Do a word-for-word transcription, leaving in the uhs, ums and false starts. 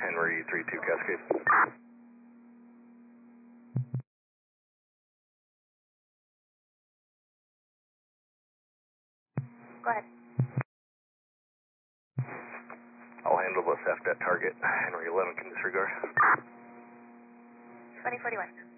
Henry three two Cascade. Go ahead. I'll handle the theft at target. Henry eleven can disregard. twenty forty-one.